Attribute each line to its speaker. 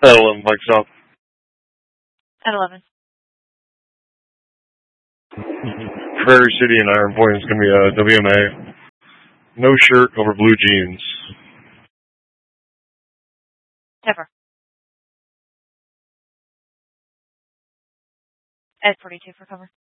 Speaker 1: At 11, Mike stop.
Speaker 2: At 11.
Speaker 1: Prairie City and Iron Point is going to be a WMA. No shirt over blue jeans.
Speaker 2: Never. At 42 for cover.